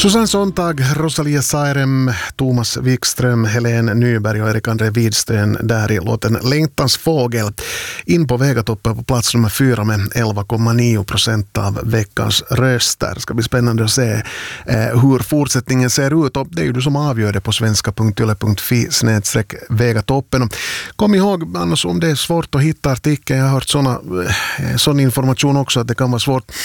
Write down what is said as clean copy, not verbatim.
Susanne Sontag, Rosalia Sairem, Thomas Wikström, Helene Nyberg och Erik André Widsten där i låten Längtans fågel. In på Vegatoppen på plats nummer 4 med 11,9% av veckans röster. Det ska bli spännande att se hur fortsättningen ser ut, och det är ju du som avgör det på svenska.yle.fi/Vegatoppen. Kom ihåg annars om det är svårt att hitta artikeln, jag har hört sån information också att det kan vara svårt.